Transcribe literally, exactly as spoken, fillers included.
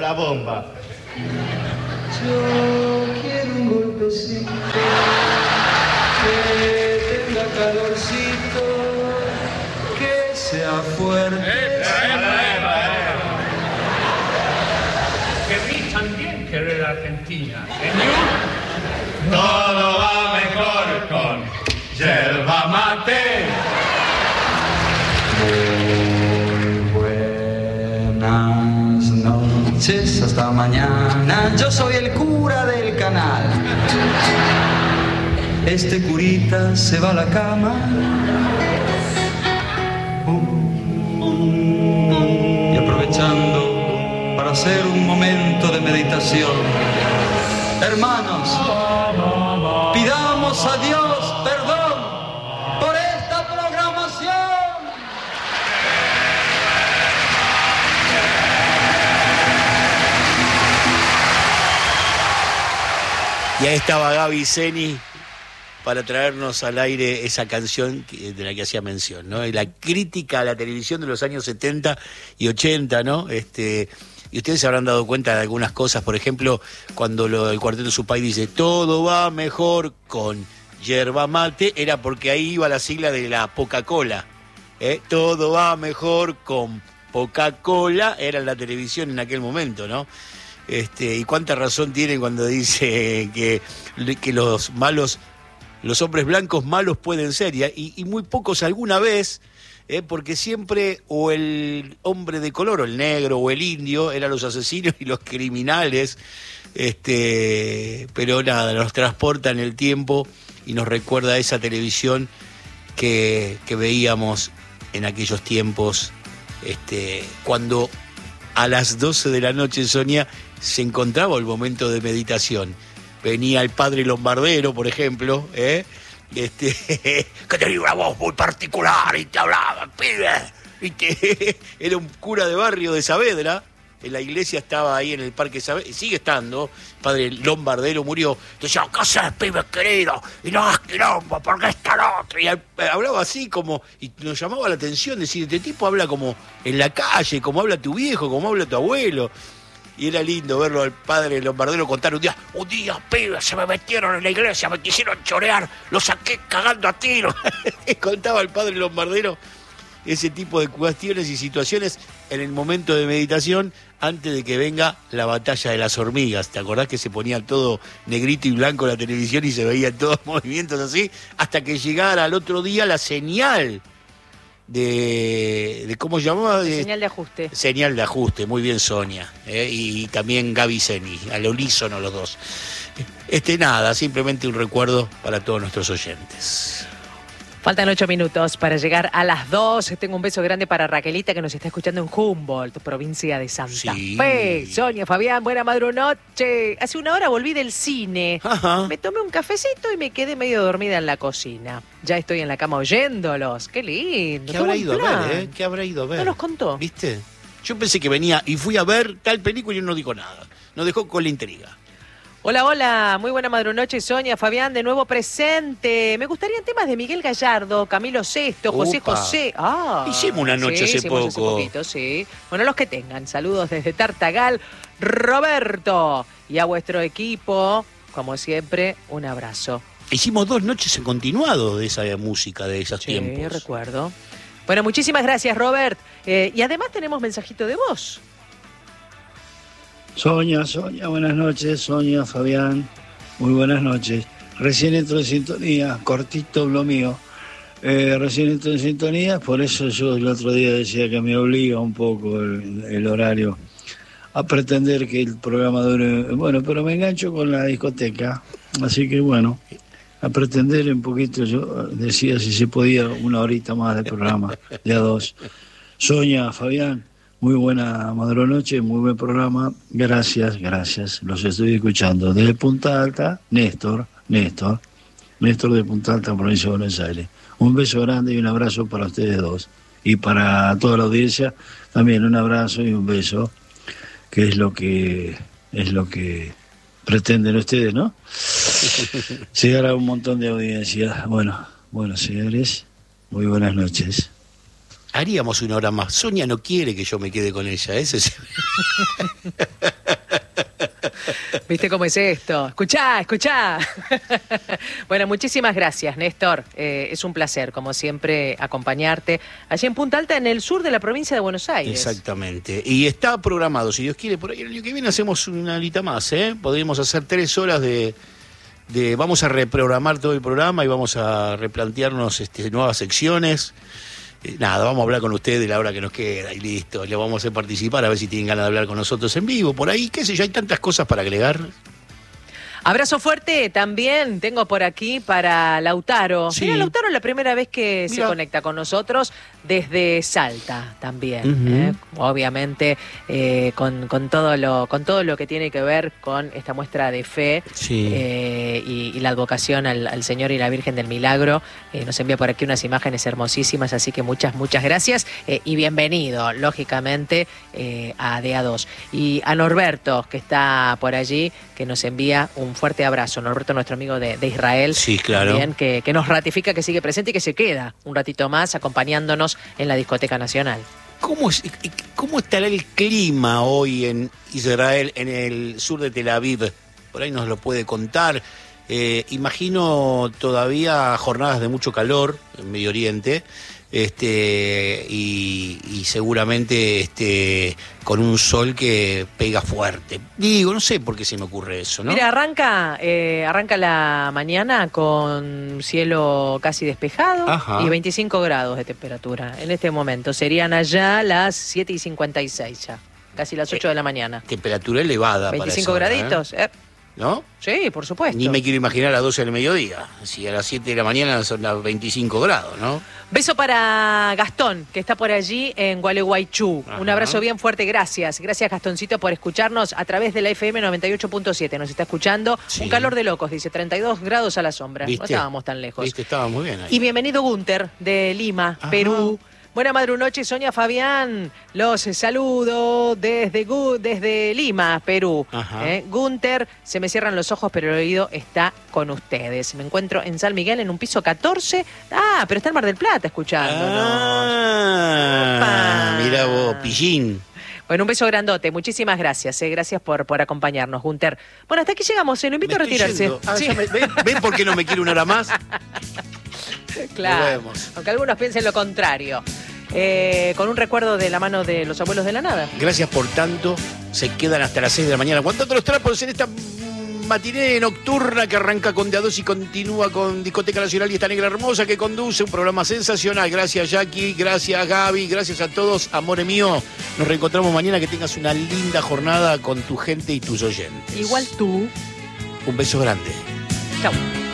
la bomba. Yo quiero un golpecito que tenga calorcito, que sea fuerte. ¡Epa, epa, epa! Que vi también querer Argentina. ¿Señor? Todo va mejor con yerba mate. Muy buenas noches, hasta mañana. Yo soy el cura del canal. Este curita se va a la cama. Y aprovechando para hacer un momento de meditación, hermanos, pidamos a Dios perdón por esta programación. Y ahí estaba Gaby Zeni para traernos al aire esa canción de la que hacía mención, ¿no? Y la crítica a la televisión de los años setenta y ochenta, ¿no? Este, y ustedes se habrán dado cuenta de algunas cosas, por ejemplo, cuando lo, el Cuarteto Supay dice todo va mejor con yerba mate, era porque ahí iba la sigla de la Coca-Cola, ¿eh? Todo va mejor con Coca-Cola, era la televisión en aquel momento, ¿no? Este, y cuánta razón tienen cuando dice que, que los malos, los hombres blancos malos pueden ser, y, y muy pocos alguna vez, eh, porque siempre o el hombre de color, o el negro, o el indio, eran los asesinos y los criminales, este, pero nada, nos transporta en el tiempo y nos recuerda a esa televisión que, que veíamos en aquellos tiempos, este, cuando a las doce de la noche, Sonia, se encontraba el momento de meditación. Venía el padre Lombardero, por ejemplo, ¿eh? este, que tenía una voz muy particular y te hablaba, pibe. Y te, era un cura de barrio de Saavedra. En la iglesia estaba ahí en el Parque Saavedra, y sigue estando. El padre Lombardero murió. Decía, ¿qué haces, pibe querido? Y no hagas quilombo, porque está el otro. Y hablaba así como, y nos llamaba la atención decir, este tipo habla como en la calle, como habla tu viejo, como habla tu abuelo. Y era lindo verlo al padre Lombardero contar un día, un día, pibe, se me metieron en la iglesia, me quisieron chorear, lo saqué cagando a tiro. Contaba el padre Lombardero ese tipo de cuestiones y situaciones en el momento de meditación antes de que venga la batalla de las hormigas. ¿Te acordás que se ponía todo negrito y blanco la televisión y se veían todos movimientos así? Hasta que llegara al otro día la señal de, de ¿cómo se llamaba? De señal de ajuste. Señal de ajuste, muy bien, Sonia. ¿eh? Y también Gaby Zeni, al unísono los dos. Este nada, simplemente un recuerdo para todos nuestros oyentes. Faltan ocho minutos para llegar a las dos. Tengo un beso grande para Raquelita, que nos está escuchando en Humboldt, provincia de Santa Sí. Fe. Sonia, Fabián, buena madrunoche. Hace una hora volví del cine. Ajá. Me tomé un cafecito y me quedé medio dormida en la cocina. Ya estoy en la cama oyéndolos. Qué lindo. ¿Qué qué habrá buen ido a plan. ver, eh? ¿Qué habrá ido a ver? No nos contó. ¿Viste? Yo pensé que venía y fui a ver tal película y no dijo nada. Nos dejó con la intriga. Hola, hola, muy buena madrunoche, Sonia, Fabián, de nuevo presente. Me gustarían temas de Miguel Gallardo, Camilo Sesto, José Upa. José. Ah, Hicimos una noche sí, hace hicimos poco. Hace poquito, sí. Bueno, los que tengan, saludos desde Tartagal, Roberto, y a vuestro equipo, como siempre, un abrazo. Hicimos dos noches en continuado de esa música, de esos Sí, tiempos. recuerdo. Bueno, muchísimas gracias, Robert. Eh, y además tenemos mensajito de voz. Sonia, Sonia, buenas noches. Sonia, Fabián, muy buenas noches. Recién entro en sintonía, cortito lo mío. Eh, recién entro en sintonía, por eso yo el otro día decía que me obliga un poco el, el horario a pretender que el programa dure. Bueno, pero me engancho con la discoteca, así que bueno, a pretender un poquito, yo decía si se podía una horita más de programa, de a dos. Sonia, Fabián. Muy buena madrunoche, muy buen programa. Gracias, gracias. Los estoy escuchando. Desde Punta Alta, Néstor, Néstor, Néstor de Punta Alta, provincia de Buenos Aires. Un beso grande y un abrazo para ustedes dos. Y para toda la audiencia, también un abrazo y un beso, que es lo que es lo que pretenden ustedes, ¿no? Llegar a un montón de audiencias. Bueno, bueno, señores, muy buenas noches. Haríamos una hora más. Sonia no quiere que yo me quede con ella. Ese es... ¿Viste cómo es esto? Escuchá, escuchá. Bueno, muchísimas gracias, Néstor. Eh, es un placer, como siempre, acompañarte allí en Punta Alta, en el sur de la provincia de Buenos Aires. Exactamente. Y está programado, si Dios quiere, por ahí el año que viene hacemos una horita más, ¿eh? Podríamos hacer tres horas de... de vamos a reprogramar todo el programa y vamos a replantearnos este, nuevas secciones. Eh, nada, vamos a hablar con ustedes de la hora que nos queda y listo. Le vamos a hacer participar, a ver si tienen ganas de hablar con nosotros en vivo, por ahí, qué sé yo, hay tantas cosas para agregar. Abrazo fuerte también tengo por aquí para Lautaro. Sí. Mira, Lautaro es la primera vez que Mira. se conecta con nosotros desde Salta también. Uh-huh. ¿eh? Obviamente eh, con, con, todo lo, con todo lo que tiene que ver con esta muestra de fe Sí. eh, y, y la advocación al, al Señor y la Virgen del Milagro. Eh, nos envía por aquí unas imágenes hermosísimas, así que muchas, muchas gracias eh, y bienvenido, lógicamente, eh, a D A dos. Y a Norberto, que está por allí, que nos envía un fuerte abrazo. Norberto, nuestro amigo de, de Israel. Sí, claro. También, que, que nos ratifica que sigue presente y que se queda un ratito más acompañándonos en la Discoteca Nacional. ¿Cómo, es- ¿Cómo estará el clima hoy en Israel, en el sur de Tel Aviv? Por ahí nos lo puede contar. Eh, imagino todavía jornadas de mucho calor en Medio Oriente, este, y, y seguramente este, con un sol que pega fuerte. Digo, no sé por qué se me ocurre eso, ¿no? Mira, arranca, eh, arranca la mañana con cielo casi despejado. Ajá. Y veinticinco grados de temperatura en este momento. Serían allá las siete y cincuenta y seis ya, casi las ocho de la mañana. Temperatura elevada veinticinco para esa hora, graditos, ¿eh? ¿eh? ¿No? Sí, por supuesto. Ni me quiero imaginar a las doce del mediodía. Si a las siete de la mañana son las veinticinco grados, ¿no? Beso para Gastón, que está por allí en Gualeguaychú. Ajá. Un abrazo bien fuerte, gracias. Gracias, Gastoncito, por escucharnos a través de la F M noventa y ocho punto siete. Nos está escuchando. Sí. Un calor de locos, dice, treinta y dos grados a la sombra. ¿Viste? No estábamos tan lejos. Viste, estaba muy bien ahí. Y bienvenido Gunter, de Lima, Ajá. Perú. Buena madre noche, Sonia Fabián. Los saludo desde, Gu- desde Lima, Perú. Ajá. ¿Eh? Gunter, se me cierran los ojos, pero el oído está con ustedes. Me encuentro en San Miguel, en un piso catorce. Ah, pero está en Mar del Plata escuchándonos. Ah, Opa. mira vos, pillín. Bueno, un beso grandote. Muchísimas gracias. Eh. Gracias por, por acompañarnos, Gunter. Bueno, hasta aquí llegamos. Se lo invito Me a estoy retirarse. yendo. Ah, Sí. ya me- ¿ven, ven por qué no me quiere una hora más? Claro, Nos vemos. aunque algunos piensen lo contrario. Eh, con un recuerdo de la mano de los abuelos de la nada. Gracias por tanto. Se quedan hasta las seis de la mañana. Aguantando los trapos en esta mm, matiné nocturna que arranca con D A dos y continúa con Discoteca Nacional y esta negra hermosa que conduce un programa sensacional. Gracias, Jackie. Gracias, Gaby. Gracias a todos. Amore mío. Nos reencontramos mañana. Que tengas una linda jornada con tu gente y tus oyentes. Igual tú. Un beso grande. Chau.